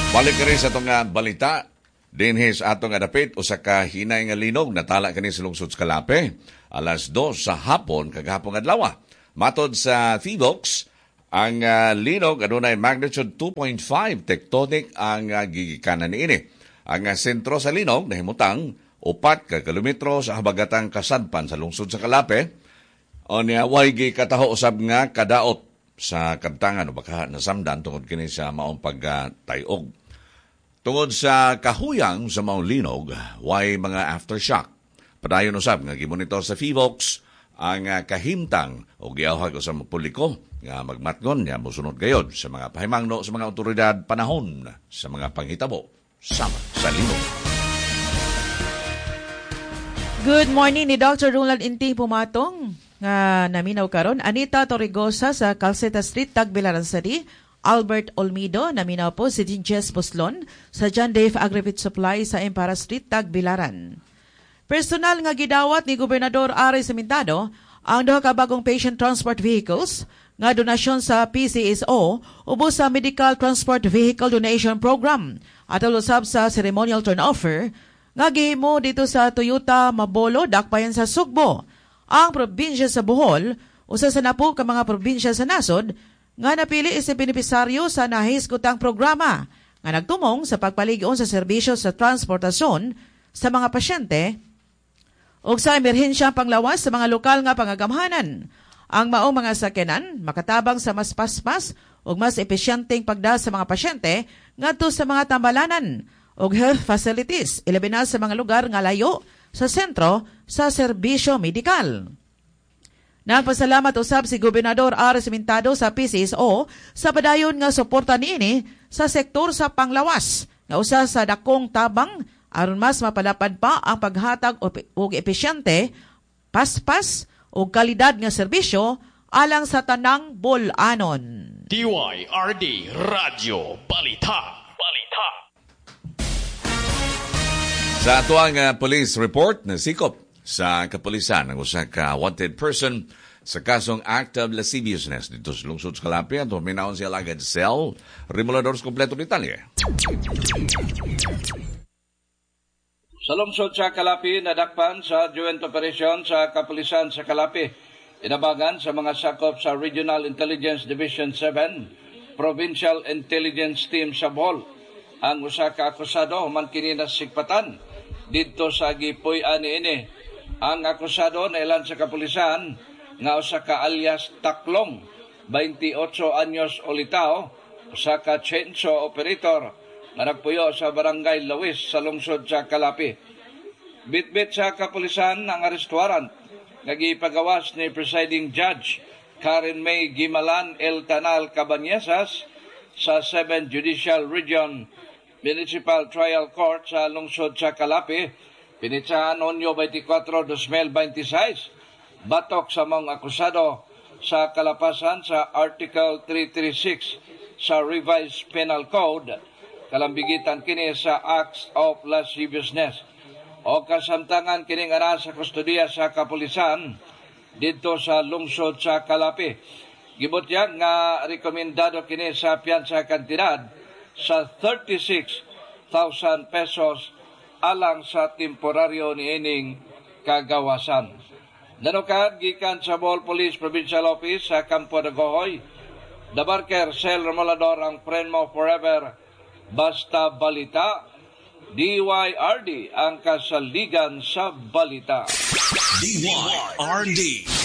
Balik ka rin sa itong balita. Dinhis atong adapit o sa kahinay nga linog natala kani sa lungsod sa Kalape. Alas 2 sa hapon kagahapon adlaw. Matod sa PHIVOLCS, ang linog adunay magnitude 2.5 tectonic ang gigikanan niini. Ang sentro sa linog nahimutang 4 ka kilometro sa habagatang kasadpan sa lungsod sa Kalape. O niya way gikataho usab nga kadaot sa kabtangan o baka nasamdan tungod kini sa maong pagtayog. Tungod sa kahuyang sa maong linog, way mga aftershock. Padayon usab nga gimonitor sa PHIVOLCS ang kahimtang o giawhag sa publiko nga magmatgon nga mosunod gayod sa mga pahimangno sa mga otoridad panahon sa mga panghitabo sama sa linog. Good morning ni Dr. Ronald Inting Pumatong nga naminaw karon. Anita Torregosa sa Calceta Street, Tagbilaran City. Albert Olmido, naminaw po si Jess Puslon sa John Dave Agrifit Supply sa Empara Street, Tagbilaran. Personal nga gidawat ni Gobernador Aray Sementado ang duha ka bagong patient transport vehicles nga donasyon sa PCSO ubos sa Medical Transport Vehicle Donation Program at alusab sa ceremonial turnover nga gihimo dito sa Toyota Mabolo, dakbayan sa Sugbo. Ang probinsya sa Bohol, usa sa napo ka mga probinsya sa nasod, nga napili isang benepisaryo sa nahisgutang programa nga nagtumong sa pagpaligon sa serbisyo sa transportasyon sa mga pasyente o sa emerhensyang panglawas sa mga lokal nga pangagamhanan. Ang maong mga sakyanan makatabang sa mas paspas o mas epesyenteng pagda sa mga pasyente ngadto sa mga tambalanan o health facilities, ilabi na sa mga lugar nga layo sa sentro sa serbisyo medikal. Nagpasalamat usab si Gobernador Aray Sementado sa PCSO sa padayon nga suporta niini sa sektor sa panglawas nga usa sa dakong tabang aron mas mapalapad pa ang paghatag og epesyente, paspas o kalidad nga serbisyo alang sa tanang bol-anon. DYRD Radio Balita. Sa atuang police report na sikop sa kapulisan ang usa ka wanted person sa kasong act of lasciviousness dito sa lungsod sa Kalape at huminahon siya agad cell. Rimuladores kompleto detalye. Sa lungsod sa Kalape, nadakpan sa joint operation sa kapulisan sa Kalape. Inabagan sa mga sakop sa Regional Intelligence Division 7, Provincial Intelligence Team sa Bohol. Ang usa ka akusado human kini nasikpatan didto sa gipuy-an niini. Ang akusado na ilan sa kapulisan nga usa ka alias Taklong, 28 anyos olitao, usa ka chainsaw operator nga nagpuyo sa Barangay Lawis sa lungsod sa Kalape. Bitbit sa kapulisan ang arrest warrant nga gipagawas ni presiding judge Karen May Gimalan El Tanal Cabañesas sa 7th Judicial Region Municipal Trial Court sa lungsod sa Kalape. Pinitsahan Hunyo 24, 2026, batok sa mga akusado sa kalapasan sa Article 336 sa Revised Penal Code, kalambigitan kini sa Acts of Lasciviousness. O kasamtangan kining ara sa kustudiya sa kapulisan dito sa lungsod sa Kalape. Gibutyag nga rekomendado kini sa piyansa kantidad sa 36,000 pesos alang sa temporaryo niining kagawasan. Nanukad gikan sa Bohol Police Provincial Office sa Campo de Gohoy, Dabarker Cell Romulador ang friend mo forever, basta balita, DYRD ang kasaligan sa balita. DYRD.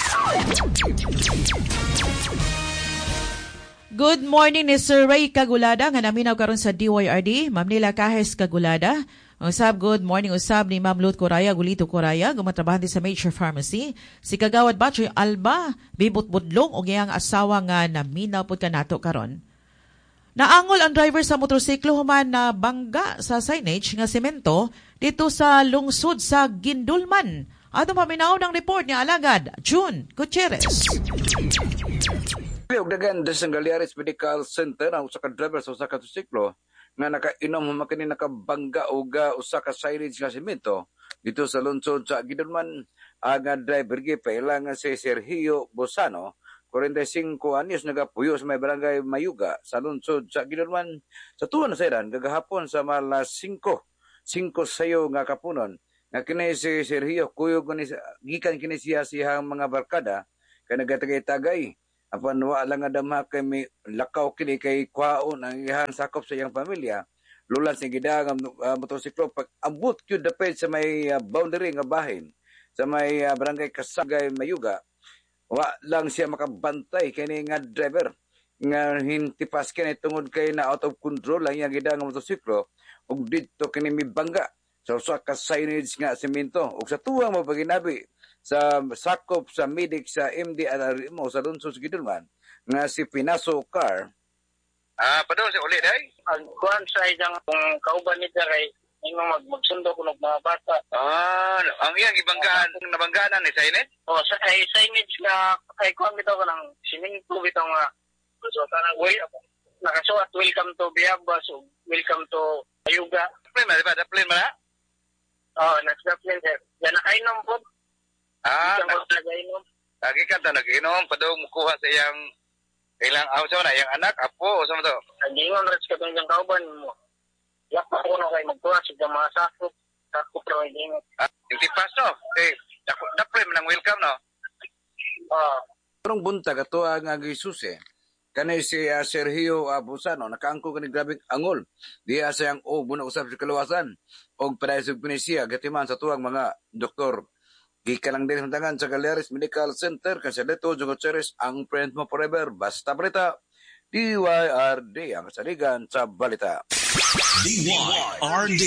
Good morning ni Sir Ray Kagulada nga naminaw karon sa DYRD. Ma'am Nila Kahes Kagulada. Usab, good morning usab ni Ma'am Lut Coraya, Gulito Coraya, gumatrabahan din sa Major Pharmacy. Si Kagawad Batchoy Alba, Bibot Budlong, o giyang asawa nga naminaw po ka nato karon. Naangol ang driver sa motorsiklo human na bangga sa signage nga semento dito sa lungsod sa Gindulman. Ato paminaw ng report ni Alagad, June Gutierrez. Dagan sa Galeares Medical Center ang usa ka driver sa usa ka motorsiklo nga nakainom humakini nakabangga og usa ka signage nga semento dito sa lungsod sa Gindulman. Ang driver gi paila nga si Sergio Bosano 45 anyos nagapuyo sa may barangay Mayuga sa lungsod sa Gidulman. Sa tuwan na sayran, gagahapon sa malas 5 sayo nga kapunon, nga kini si Sergio kuyog gikan kini siyang mga barkada, kay nagatagay-tagay. Apan wa lang nga damha kay may lakaw kini kay kwaon ang iyang sakop sa iyang pamilya. Lulan sa gidang motorsiklo pag ambot kyud dapit sa may boundary nga bahin sa may barangay Kasagay Mayuga. Wa lang siya makabantay kini nga driver nga hintipas kini tungod kay na out of control lang iyang gidang motorsiklo ug didto kini mibangga sa usa ka signage nga semento ug sa tuwang mapaginabi sa sakop sa medic sa MDRMO sa lungsod sa Gidulman nga si Pinaso Car. Padong si ulit ay? Ang kuhan sa isang kauban ni Taray, magsundo ko ng mga bata. Ang iyang ibanggaan, nabanggaan ni signage? Sa signage nga, ay kuhan bitaw ka ng siminto bitaw nga. So, nakasuat, welcome to Biabas, welcome to Ayuga. Daplin ba? Daplin ba na? Nasa-daplin sir. Yan nakainom po. Lagi ka ta nag-inom, padong mukuha sa iyang ilang iyang anak, apo, o sa mo to? Nag-inom rin sa itong kauban mo. Yak pa ko na kayo magkuha sa mga sakop na mag-inom. Yung tipas no? Daplin man ang welcome no? Parang buntag ato ang agisusi. Kanay si Sergio Abusano, nakaangko ka ni grabing angol. Diya sayang muna usap sa kaluwasan. O padayasog pinisiya, gatiman sa tuwang mga doktor. Gika lang din sa sa Galeries Medical Center, kasi dito, Gutierrez, ang friend mo forever. Basta balita, DYRD, ang saligan sa balita. DYRD.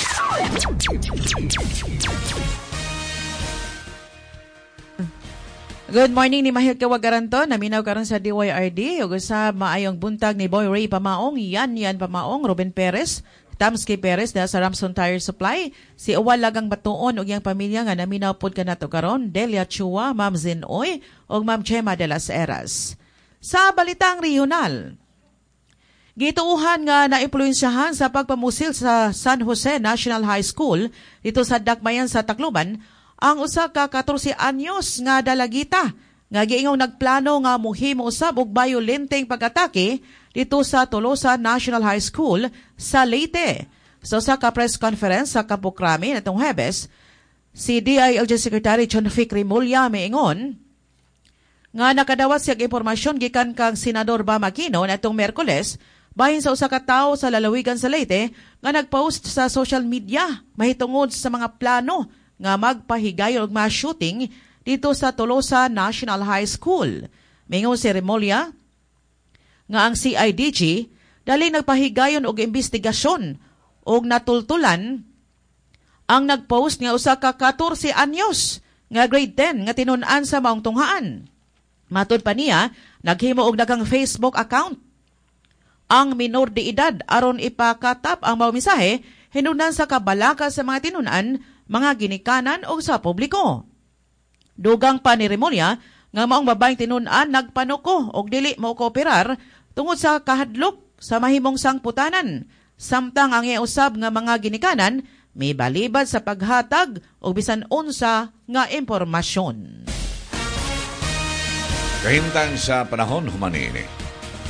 Good morning ni Mahil Kawagaranto, naminaw karon sa DYRD. Ug sa maayong buntag ni Boy Ray Pamaong, Yan Pamaong, Ruben Perez, Tamski Perez na sa Ramson Tire Supply, si Uwal Lagang Batuon ug iyang pamilya nga naminaw pod kanato karon, Delia Chua, Ma'am Zinoy ug Ma'am Chema de las Heras. Sa balitang regional, gituuhan nga naimpluwensyahan sa pagpamusil sa San Jose National High School dito sa Dakbayan sa Tacloban ang usa ka 14 anyos nga dalagita nga giingon nagplano nga muhimo usab og bayolenteng pag-atake dito sa Tolosa National High School sa Leyte. So sa ka-press conference sa Kapukrami natong Huwebes, si DILG Secretary Chonfic Rimulya miingon nga nakadawat siya impormasyon gikan kang Senador Bam Aquino natong Miyerkules bahin sa usa ka tawo sa lalawigan sa Leyte nga nagpost sa social media mahitungod sa mga plano nga magpahigayon og mass shooting dito sa Tolosa National High School. Mingon si Rimulya nga ang CIDG dali nagpahigayon og investigasyon og natultulan ang nagpost nga usa ka 14 anyos nga grade 10 nga tinun-an sa maong tunghaan. Matud pa niya, naghimo og daghang Facebook account ang minor de edad aron ipakatap ang maong mensahe hinungdan sa kabalaka sa mga tinun-an, mga ginikanan o sa publiko. Dugang pa ni Rimulya nga maong babaeng tinun-an nagpanuko og dili mo kooperar tungod sa kahadlok sa mahimong sangputanan. Samtang ang iusab nga mga ginikanan may balibad sa paghatag o bisan unsa nga impormasyon. Kahimtang sa panahon humanini.